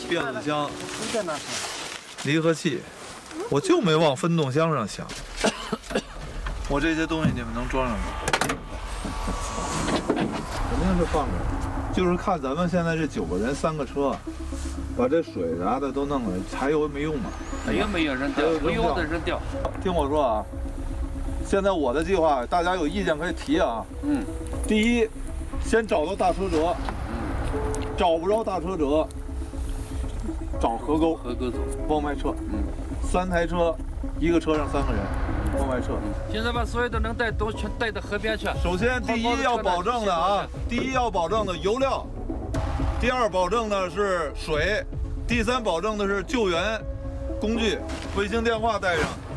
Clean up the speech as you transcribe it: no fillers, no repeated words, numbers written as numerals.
变速箱、离合器，我就没往分动箱上想。我这些东西你们能装上吗？肯定是放着，就是看咱们现在这9个人3个车，把这水啥的都弄了，柴油没用嘛？ 没有扔掉，不用的扔掉。 听我说啊，现在我的计划，大家有意见可以提啊。第一，先找到大车辙。找不着大车辙，找河沟。 河沟走， 往外撤。3台车，1个车上3个人，往外撤。 现在把所有的能带东西全带到河边去。 首先，第一要保证的啊，第一要保证的油料，第2保证的是水，第3保证的是救援工具，卫星电话带上。